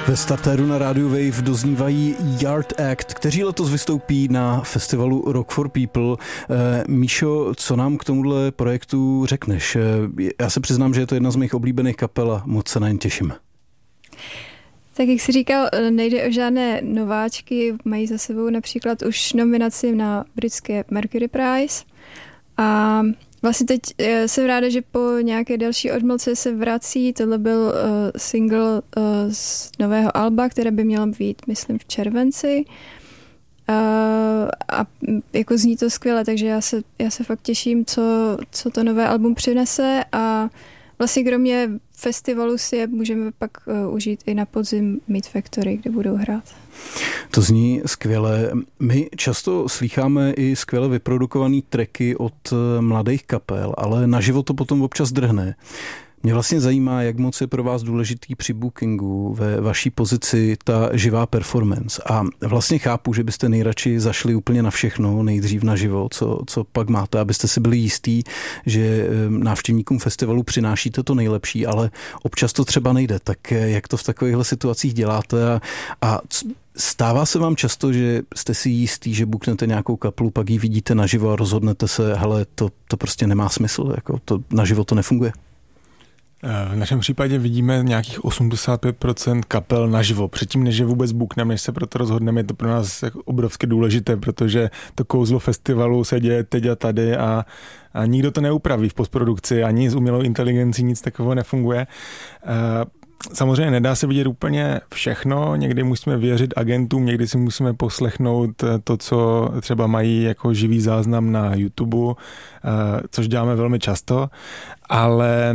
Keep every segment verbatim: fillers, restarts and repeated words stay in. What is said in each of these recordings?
Ve startéru na rádiu Wave doznívají Yard Act, kteří letos vystoupí na festivalu Rock for People. E, Míšo, co nám k tomuhle projektu řekneš? E, já se přiznám, že je to jedna z mých oblíbených kapel a moc se na ně těším. Tak jak jsi říkal, nejde o žádné nováčky, mají za sebou například už nominaci na britské Mercury Prize a vlastně teď jsem ráda, že po nějaké další odmlce se vrací. Tohle byl uh, single uh, z nového alba, které by mělo být, myslím, v červenci. Uh, a jako zní to skvěle, takže já se, já se fakt těším, co, co to nové album přinese a vlastně kromě festivalu si je můžeme pak uh, užít i na podzim Meat Factory, kde budou hrát. To zní skvěle. My často slýcháme i skvěle vyprodukované tracky od mladých kapel, ale naživo to potom občas drhne. Mě vlastně zajímá, jak moc je pro vás důležitý při bookingu ve vaší pozici ta živá performance. A vlastně chápu, že byste nejradši zašli úplně na všechno, nejdřív naživo, co, co pak máte, abyste si byli jistí, že návštěvníkům festivalu přinášíte to nejlepší, ale občas to třeba nejde. Tak jak to v takovýchhle situacích děláte a, a stává se vám často, že jste si jistý, že booknete nějakou kapelu, pak ji vidíte naživo a rozhodnete se, hele, to, to prostě nemá smysl, jako to naživo to nefunguje? V našem případě vidíme nějakých osmdesát pět procent kapel naživo. Předtím, než je vůbec bookneme, než se pro to rozhodneme, je to pro nás obrovsky důležité, protože to kouzlo festivalu se děje teď a tady a, a nikdo to neupraví v postprodukci, ani s umělou inteligencí nic takového nefunguje. Samozřejmě nedá se vidět úplně všechno, někdy musíme věřit agentům, někdy si musíme poslechnout to, co třeba mají jako živý záznam na YouTube, což děláme velmi často, ale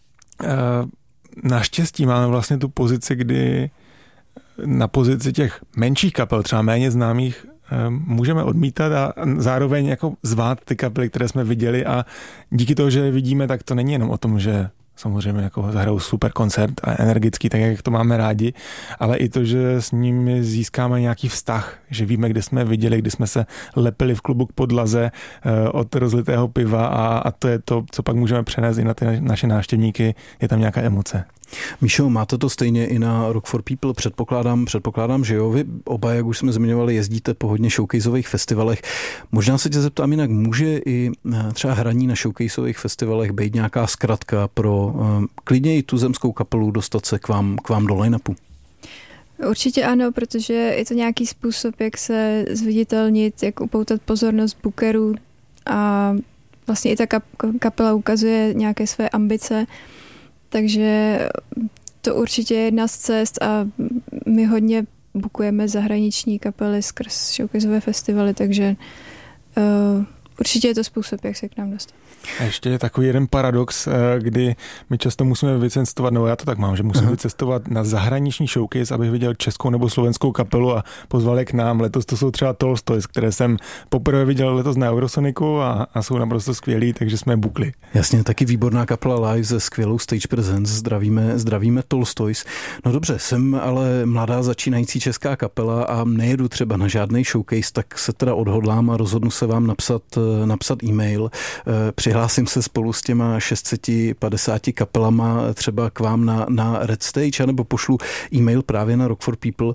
naštěstí máme vlastně tu pozici, kdy na pozici těch menších kapel, třeba méně známých, můžeme odmítat a zároveň jako zvát ty kapely, které jsme viděli a díky toho, že je vidíme, tak to není jenom o tom, že samozřejmě jako zahrajou super koncert a energický, tak jak to máme rádi, ale i to, že s nimi získáme nějaký vztah, že víme, kde jsme viděli, kdy jsme se lepili v klubu k podlaze od rozlitého piva a, a to je to, co pak můžeme přenést i na ty naše návštěvníky, je tam nějaká emoce. Míšo, máte to stejně i na Rock for People, předpokládám, předpokládám, že jo, vy oba, jak už jsme zmiňovali, jezdíte po hodně showcaseových festivalech. Možná se tě zeptám jinak, může i třeba hraní na showcaseových festivalech být nějaká zkratka pro um, klidně i tu zemskou kapelu dostat se k vám, k vám do line-upu? Určitě ano, protože je to nějaký způsob, jak se zviditelnit, jak upoutat pozornost bookerů a vlastně i ta kap- kapela ukazuje nějaké své ambice. Takže to určitě je jedna z cest a my hodně bookujeme zahraniční kapely skrz showcaseové festivaly, takže uh, určitě je to způsob, jak se k nám dostat. A ještě je takový jeden paradox, kdy my často musíme vycestovat, nebo já to tak mám, že musím uh-huh. vycestovat na zahraniční showcase, abych viděl českou nebo slovenskou kapelu a pozval je k nám. Letos to jsou třeba Tolstoys, které jsem poprvé viděl letos na Eurosoniku a, a jsou naprosto skvělí, takže jsme bukli. Jasně, taky výborná kapela live ze skvělou stage presence. Zdravíme, zdravíme Tolstoys. No dobře, jsem ale mladá začínající česká kapela a nejedu třeba na žádný showcase, tak se teda odhodlám a rozhodnu se vám napsat, napsat e-mail. Při Hlásím se spolu s těma šest set padesát kapelama třeba k vám na, na Red Stage, anebo pošlu e-mail právě na Rock for People.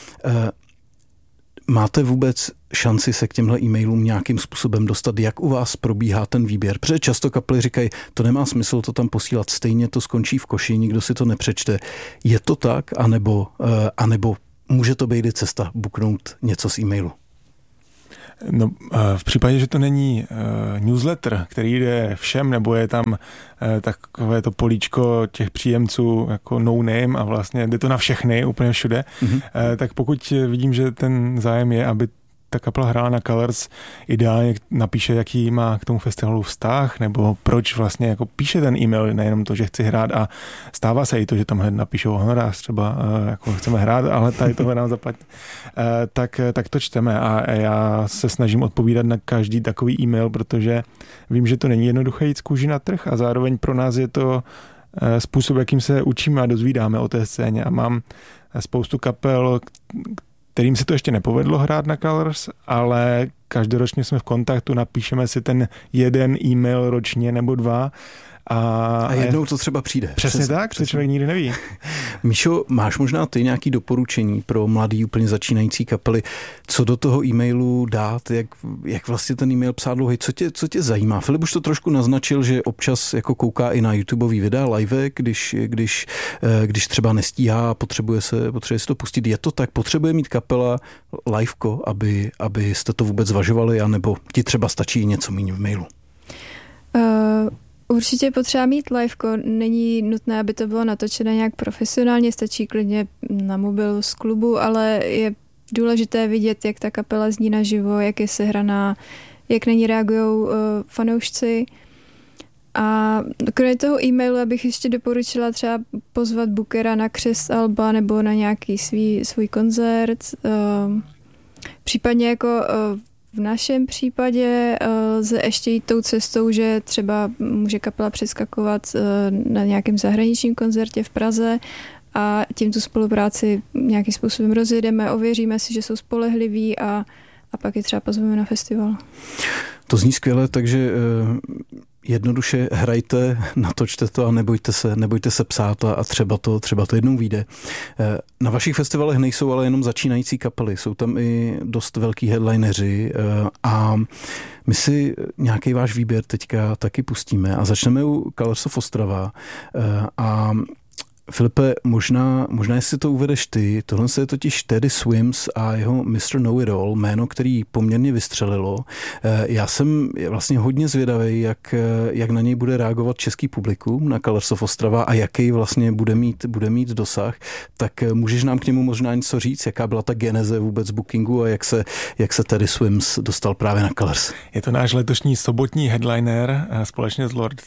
Máte vůbec šanci se k těmhle e-mailům nějakým způsobem dostat? Jak u vás probíhá ten výběr? Protože často kapely říkají, to nemá smysl to tam posílat, stejně to skončí v koši, nikdo si to nepřečte. Je to tak, anebo, anebo může to být cesta booknout něco z e-mailu? No, v případě, že to není uh, newsletter, který jde všem, nebo je tam uh, takové to políčko těch příjemců jako no name a vlastně jde to na všechny, úplně všude, mm-hmm. uh, tak pokud vidím, že ten zájem je, aby ta kapela hrála na Colors, ideálně napíše, jaký má k tomu festivalu vztah, nebo proč vlastně jako píše ten e-mail, nejenom to, že chci hrát a stává se i to, že tam hned napíšou honorář, třeba jako chceme hrát, ale tady tohle nám zaplatí. Tak, tak to čteme a já se snažím odpovídat na každý takový e-mail, protože vím, že to není jednoduché jít z kůži na trh a zároveň pro nás je to způsob, jakým se učíme a dozvídáme o té scéně a mám spoustu kapel, kterým se to ještě nepovedlo hrát na Colors, ale každoročně jsme v kontaktu, napíšeme si ten jeden e-mail ročně nebo dva A, a jednou to třeba přijde. Přesně, přesně tak, přesně. Člověk nikdy neví. Míšo, máš možná ty nějaké doporučení pro mladý, úplně začínající kapely, co do toho e-mailu dát, jak, jak vlastně ten e-mail psát dlouhý, co tě, co tě zajímá? Filip už to trošku naznačil, že občas jako kouká i na YouTubeový videa, live, když, když, když třeba nestíhá a potřebuje se, potřebuje se to pustit. Je to tak? Potřebuje mít kapela liveko, aby, abyste to vůbec zvažovali, anebo ti třeba stačí něco méně v mailu? Uh... Určitě potřeba mít liveko, není nutné, aby to bylo natočené nějak profesionálně, stačí klidně na mobilu z klubu, ale je důležité vidět, jak ta kapela zní naživo, jak je sehraná, jak na ní reagují uh, fanoušci. A kromě toho e-mailu abych ještě doporučila třeba pozvat bookera na křest alba nebo na nějaký svý, svůj koncert. Uh, případně jako uh, v našem případě lze ještě jít tou cestou, že třeba může kapela přeskakovat na nějakém zahraničním koncertě v Praze a tím tu spolupráci nějakým způsobem rozjedeme, ověříme si, že jsou spolehliví a, a pak je třeba pozveme na festival. To zní skvěle, takže jednoduše hrajte, natočte to a nebojte se, nebojte se psát a třeba to, třeba to jednou vyjde. Na vašich festivalech nejsou ale jenom začínající kapely, jsou tam i dost velký headlineři a my si nějaký váš výběr teďka taky pustíme a začneme u Colors of Ostrava a Filipe, možná, možná jestli to uvedeš ty, tohle je totiž Teddy Swims a jeho mister Know-It-All, jméno, který poměrně vystřelilo. Já jsem vlastně hodně zvědavý, jak, jak na něj bude reagovat český publikum na Colors of Ostrava a jaký vlastně bude mít, bude mít dosah. Tak můžeš nám k němu možná něco říct, jaká byla ta geneze vůbec bookingu a jak se, jak se Teddy Swims dostal právě na Colors? Je to náš letošní sobotní headliner společně s Lord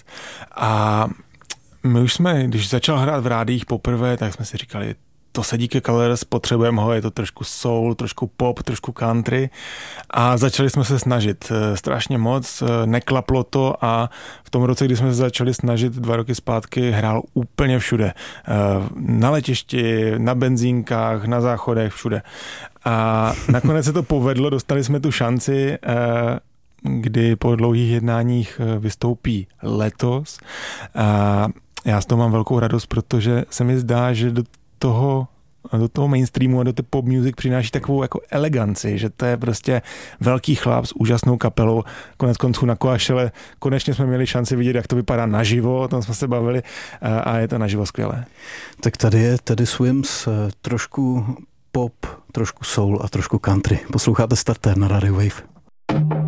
a my už jsme, když začal hrát v rádiích poprvé, tak jsme si říkali, to se díky Colors, potřebujeme ho, je to trošku soul, trošku pop, trošku country a začali jsme se snažit strašně moc, neklaplo to a v tom roce, kdy jsme se začali snažit dva roky zpátky, hrál úplně všude. Na letišti, na benzínkách, na záchodech, všude. A nakonec se to povedlo, dostali jsme tu šanci, kdy po dlouhých jednáních vystoupí letos. A já z toho mám velkou radost, protože se mi zdá, že do toho, do toho mainstreamu a do té pop music přináší takovou jako eleganci, že to je prostě velký chlap s úžasnou kapelou. Konec konců na Koašele konečně jsme měli šanci vidět, jak to vypadá naživo, o tom jsme se bavili a je to naživo skvělé. Tak tady je Teddy Swims, trošku pop, trošku soul a trošku country. Posloucháte Starter na Radio Wave.